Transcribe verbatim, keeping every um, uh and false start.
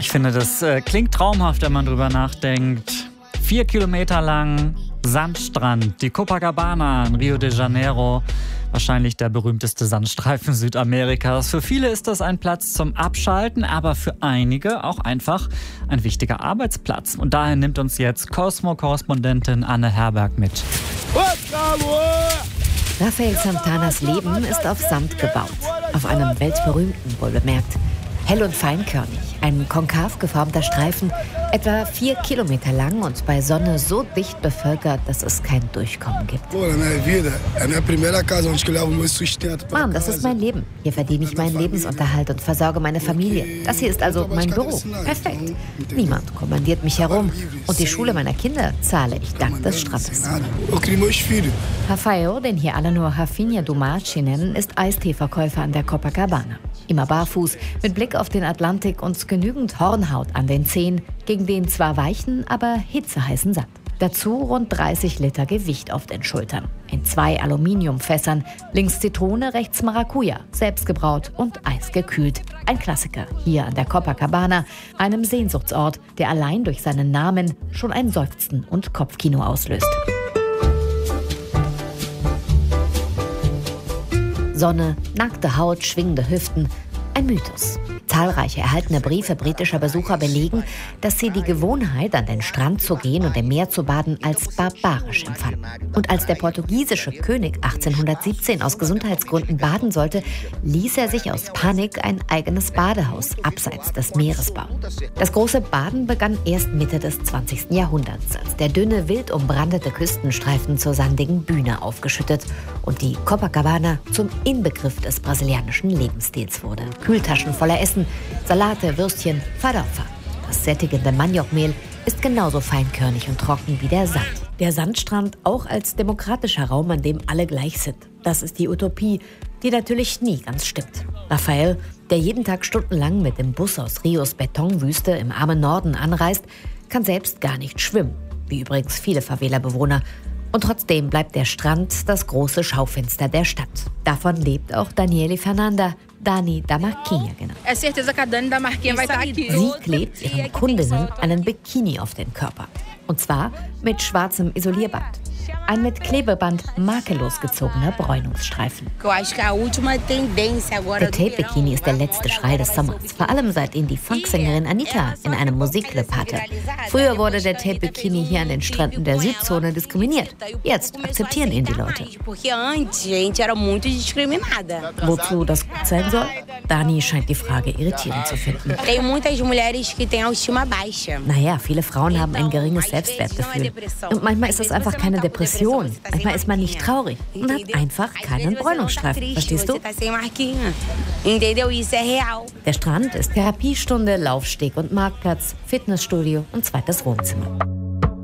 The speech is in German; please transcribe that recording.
Ich finde, das äh, klingt traumhaft, wenn man drüber nachdenkt. Vier Kilometer lang Sandstrand, die Copacabana in Rio de Janeiro. Wahrscheinlich der berühmteste Sandstreifen Südamerikas. Für viele ist das ein Platz zum Abschalten, aber für einige auch einfach ein wichtiger Arbeitsplatz. Und daher nimmt uns jetzt Cosmo-Korrespondentin Anne Herberg mit. Rafael Santanas Leben ist auf Sand gebaut. Auf einem weltberühmten, wohlbemerkt. Hell und feinkörnig, ein konkav geformter Streifen, etwa vier Kilometer lang und bei Sonne so dicht bevölkert, dass es kein Durchkommen gibt. Mann, das ist mein Leben. Hier verdiene ich meinen Lebensunterhalt und versorge meine Familie. Das hier ist also mein Büro. Perfekt. Niemand kommandiert mich herum. Und die Schule meiner Kinder zahle ich dank des Strandes. Rafael, den hier alle nur Rafinha do Marchi nennen, ist Eisteeverkäufer an der Copacabana. Immer barfuß, mit Blick auf den Atlantik und genügend Hornhaut an den Zehen, gegen den zwar weichen, aber hitzeheißen Sand. Dazu rund dreißig Liter Gewicht auf den Schultern. In zwei Aluminiumfässern, links Zitrone, rechts Maracuja, selbst gebraut und eisgekühlt. Ein Klassiker hier an der Copacabana, einem Sehnsuchtsort, der allein durch seinen Namen schon ein Seufzen und Kopfkino auslöst. Sonne, nackte Haut, schwingende Hüften. Ein Mythos. Zahlreiche erhaltene Briefe britischer Besucher belegen, dass sie die Gewohnheit, an den Strand zu gehen und im Meer zu baden, als barbarisch empfanden. Und als der portugiesische König achtzehnhundertsiebzehn aus Gesundheitsgründen baden sollte, ließ er sich aus Panik ein eigenes Badehaus abseits des Meeres bauen. Das große Baden begann erst Mitte des zwanzigsten Jahrhunderts, als der dünne, wild umbrandete Küstenstreifen zur sandigen Bühne aufgeschüttet und die Copacabana zum Inbegriff des brasilianischen Lebensstils wurde. Kühltaschen voller Essen, Salate, Würstchen, Farofa. Das sättigende Maniokmehl ist genauso feinkörnig und trocken wie der Sand. Der Sandstrand auch als demokratischer Raum, an dem alle gleich sind. Das ist die Utopie, die natürlich nie ganz stimmt. Rafael, der jeden Tag stundenlang mit dem Bus aus Rios Betonwüste im armen Norden anreist, kann selbst gar nicht schwimmen, wie übrigens viele Favela-Bewohner. Und trotzdem bleibt der Strand das große Schaufenster der Stadt. Davon lebt auch Daniele Fernanda, Dani da Marquinha genannt. Sie klebt ihren Kundinnen einen Bikini auf den Körper. Und zwar mit schwarzem Isolierband. Ein mit Klebeband makellos gezogener Bräunungsstreifen. Der Tape-Bikini ist der letzte Schrei des Sommers. Vor allem seit ihn die Funksängerin Anita in einem Musikclip hatte. Früher wurde der Tape-Bikini hier an den Stränden der Südzone diskriminiert. Jetzt akzeptieren ihn die Leute. Wozu das gut sein soll? Dani scheint die Frage irritierend zu finden. Naja, viele Frauen haben ein geringes Selbstwertgefühl. Und manchmal ist es einfach keine Depression. Manchmal ist man nicht traurig und hat einfach keinen Bräunungsstreifen. Verstehst du? Der Strand ist Therapiestunde, Laufsteg und Marktplatz, Fitnessstudio und zweites Wohnzimmer.